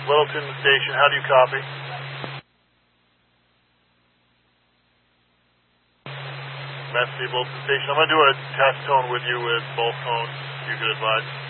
Littleton Station, how do you copy? Matt Steve, Littleton Station. I'm going to do a test tone with you with both phones. You could advise.